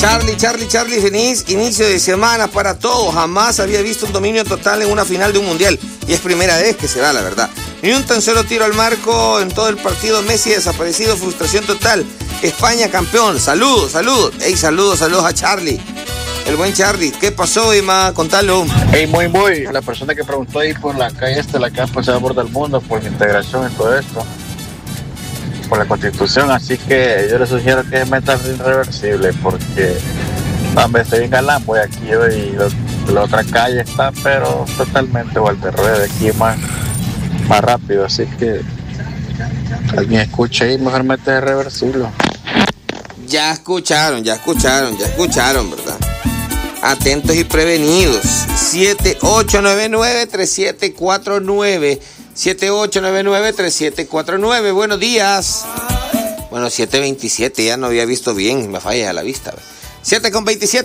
Charlie, feliz inicio de semana para todos. Jamás había visto un dominio total en una final de un mundial. Y es primera vez que se da, la verdad. Ni un tan solo tiro al marco en todo el partido. Messi desaparecido, frustración total. España campeón. Saludos. Ey, saludos a Charlie. El buen Charlie. ¿Qué pasó, Emma? Contalo. Hey, muy. La persona que preguntó ahí por la calle la que ha pasado por del mundo, por la integración y todo esto, por la Constitución, así que yo le sugiero que meta irreversible, porque hombre, estoy en Galán, voy aquí hoy, la otra calle está, pero totalmente Walter Rueda, aquí más rápido, así que alguien escuche ahí, mejor mete irreversible. Ya escucharon, ¿verdad? Atentos y prevenidos. 7899-3749. 7899-3749. Buenos días. Bueno, 7:27, ya no había visto bien, me falla la vista. 7:27.